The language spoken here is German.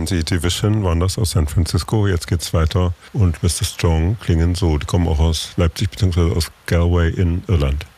kennen Sie Division, waren das aus San Francisco. Jetzt geht's weiter und Mr. Strong klingen so. Die kommen auch aus Leipzig bzw. aus Galway in Irland.